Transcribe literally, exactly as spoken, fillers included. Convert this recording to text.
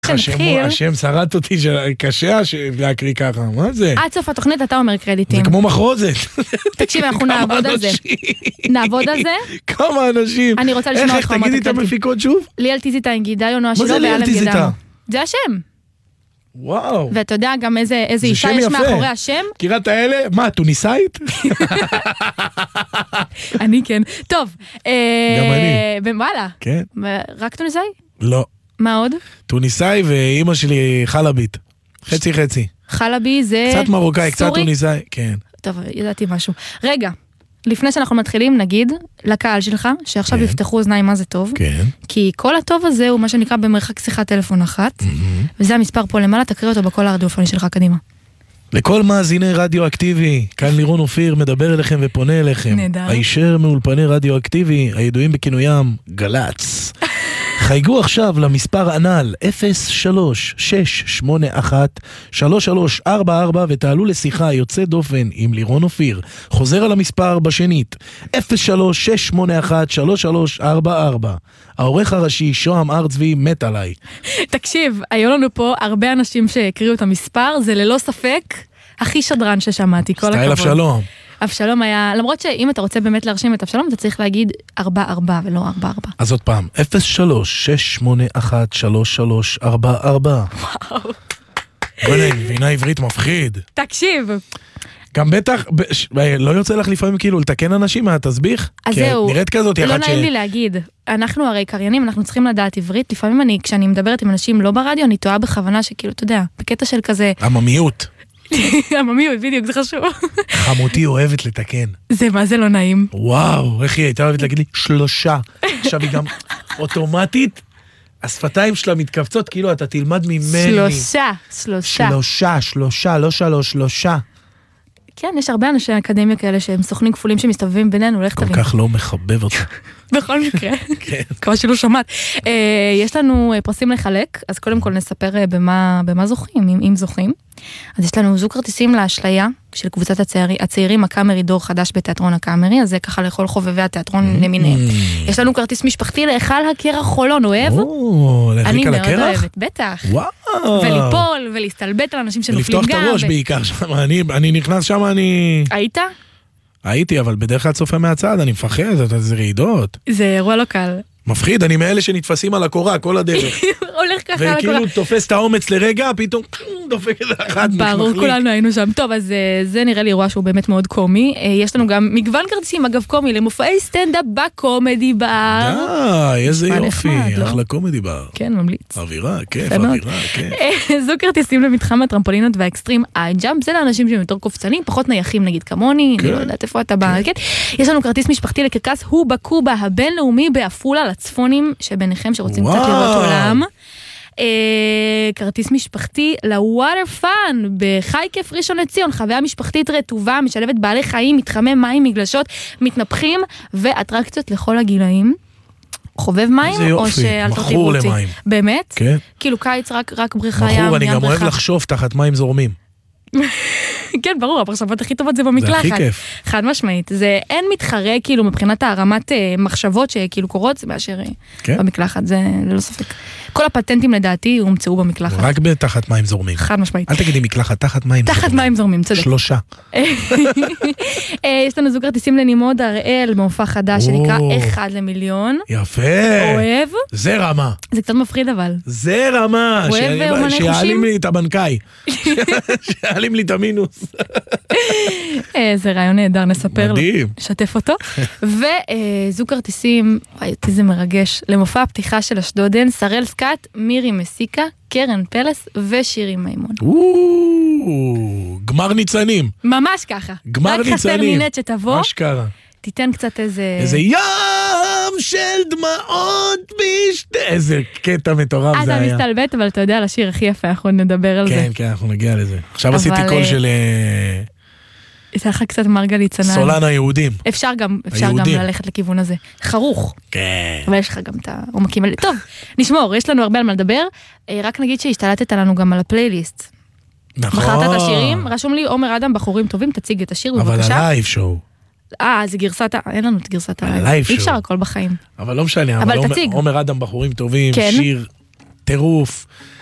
השם שרט אותי שקשה להקריא ככה, מה זה? עד סוף התוכנית אתה אומר קרדיטים. זה כמו מחרוזת. תקשיב, אנחנו נעבוד על זה. נעבוד על זה? כמה אנשים. אני רוצה לשמוע אותך. איך, תגידי את המפיקות שוב? ליאל טיזיטה עם גידה יונוע שלו. מה זה ליאל טיזיטה? זה השם. וואו. ואתה יודע גם איזה אישה יש מאחורי השם? קירת האלה? מה, טוניסאית? אני כן. טוב. גם אני. וואלה. כן. רק טוניסאי? לא. מה עוד? טוניסאי ואימא שלי חלבית. חצי חצי. חלבי זה... קצת מרוקאי, קצת טוניסאי, כן. טוב, ידעתי משהו. רגע, לפני שאנחנו מתחילים, נגיד לקהל שלך, שעכשיו כן. יפתחו אוזניים מה זה טוב. כן. כי כל הטוב הזה הוא מה שנקרא במרחק שיחת טלפון אחת, mm-hmm. וזה המספר פה למעלה, תקריא אותו בכל הרדיופוני שלך, קדימה. לכל מאזיני רדיו אקטיבי, כאן לירון אופיר מדבר אליכם ופונה אליכם. נהדר. הישר מאולפני רדיו אקטיבי, הידועים בכינוים גלץ. חייגו עכשיו למספר הנ"ל אפס שלוש שש שמונה אחת שלוש שלוש ארבע ארבע ותעלו לשיחה יוצא דופן עם לירון אופיר. חוזר על המספר בשנית אפס שלוש שש שמונה אחת שלוש שלוש ארבע ארבע. העורך הראשי שוהם ארצבי מת עליי. תקשיב, היו לנו פה הרבה אנשים שהקריאו את המספר, זה ללא ספק הכי שדרן ששמעתי, כל הכבוד. סטייל אבשלום. אבשלום היה, למרות שאם אתה רוצה באמת להרשים את אבשלום, אתה צריך להגיד ארבע ארבע ולא ארבע ארבע. אז עוד פעם, אפס שלוש שש שמונה אחת שלוש שלוש ארבע ארבע. וואו. בואי, מבינה עברית מפחיד. תקשיב. גם בטח, לא יוצא לך לפעמים כאילו לתקן אנשים מהתסביך? אז זהו, נראית כזאת לא נעים לי להגיד, אנחנו הרי קריינים, אנחנו צריכים לדעת עברית, לפעמים אני, כשאני מדברת עם אנשים לא ברדיו, אני טועה בכוונה שכאילו, אתה יודע, בקטע של כזה... עממיות. עממיות, בדיוק, זה חשוב. חמותי אוהבת לתקן. זה מה זה לא נעים. וואו, איך היא הייתה אוהבת להגיד לי? שלושה. עכשיו היא גם אוטומטית, השפתיים שלה מתכווצות, כאילו אתה תלמד ממני. שלושה, שלושה. שלושה, שלושה, לא שלוש, שלושה. כן, יש הרבה אנשי אקדמיה כאלה שהם סוכנים כפולים שמסתובבים בינינו, לך תבין. כל כך לא מחבב אותה. בכל מקרה, כמו שלא שמעת. יש לנו פרסים לחלק, אז קודם כל נספר במה זוכים, אם זוכים. אז יש לנו זוג כרטיסים לאשליה של קבוצת הצעירים הקאמרי דור חדש בתיאטרון הקאמרי, אז זה ככה לכל חובבי התיאטרון למיניהם. יש לנו כרטיס משפחתי להיכל הקרח חולון, אוהב? אני מאוד אוהבת, בטח. וליפול ולהסתלבט על אנשים שנופלים גם. ולפתוח את הראש בעיקר שם, אני נכנס שם, אני... היית? הייתי, אבל בדרך כלל צופה מהצד, אני מפחד, זה רעידות. זה אירוע לא קל. מפחיד, אני מאלה שנתפסים על הקורה כל הדרך. הולך ככה על הקורה. וכאילו תופס את האומץ לרגע, פתאום דופק את האחת. ברור, כולנו היינו שם. טוב, אז זה נראה לי אירוע שהוא באמת מאוד קומי. יש לנו גם מגוון כרטיסים, אגב קומי, למופעי סטנדאפ בקומדי בר. די, איזה יופי, אחלה קומדי בר. כן, ממליץ. אווירה, כיף, אווירה, כיף. זו כרטיסים למתחם הטרמפולינות והאקסטרים איי-ג'אמפ, זה לאנשים שהם יותר קופצנים, פחות נייחים נגיד כמוני, אני לא יודעת איפה אתה בא, כן? יש לנו כרטיס משפחתי לקרקס הובה קובה הבינלאומי בעפולה לצפונים שביניכם שרוצים קצת לראות עולם. כרטיס משפחתי לווטר פאן בחי כיף ראשון לציון, חוויה משפחתית רטובה, משלבת בעלי חיים, מתחמי מים, מגלשות, מתנפחים ואטרקציות לכל הגילאים. חובב מים או שאל תרטיב אותי? באמת? כן. כאילו קיץ רק בריכה ים, מכור, אני גם אוהב לחשוב תחת מים זורמים. כן, ברור, הפרשבות הכי טובות זה במקלחת. זה הכי כיף. חד משמעית. זה אין מתחרה, כאילו, מבחינת הרמת מחשבות שכאילו קורות, זה מאשר במקלחת, זה ללא ספק. כל הפטנטים לדעתי הומצאו במקלחת. רק בתחת מים זורמים. חד משמעית. אל תגידי מקלחת, תחת מים זורמים. תחת מים זורמים, צודק. שלושה. יש לנו זוג כרטיסים לנימוד הראל, מופע חדש שנקרא אחד למיליון. יפה. אוהב. זה רמה. זה קצת מפחיד אבל. זה רמה. אוהב אומני חושים. שיעלים לי את הבנקאי. שיעלים לי את המינוס. זה רעיון נהדר, נספר לו. מדהים. שתף אותו. וזוג כרטיסים, אותי זה מרגש, למופע הפתיחה של אשדודן, שרל סקאט, מירי מסיקה, קרן פלס ושירי מימון. גמר ניצנים. ממש ככה. גמר ניצנים. רק חסר מינט שתבוא. מה שקרה? תיתן קצת איזה... איזה ים של דמעות בשתי... איזה קטע מטורף זה היה. אתה מסתלבט, אבל אתה יודע, לשיר הכי יפה, אנחנו נדבר על זה. כן, כן, אנחנו נגיע לזה. עכשיו עשיתי קול של... זה לך קצת מרגלית צנן. סולן היהודים. אפשר גם, אפשר גם ללכת לכיוון הזה. חרוך. כן. אבל יש לך גם את העומקים האלה. טוב, נשמור, יש לנו הרבה על מה לדבר. רק נגיד שהשתלטת לנו גם על הפלייליסט. נכון. בחרת את השירים, רשום לי עומר אדם בחורים טובים, תציג את השיר בבקשה. אבל הלייב שואו. אה, זה גרסת, אין לנו את גרסת הלייב. הלייב שואו. אי אפשר הכל בחיים. אבל לא משנה, אבל תציג. עומר אדם בחורים טובים, שיר טירוף.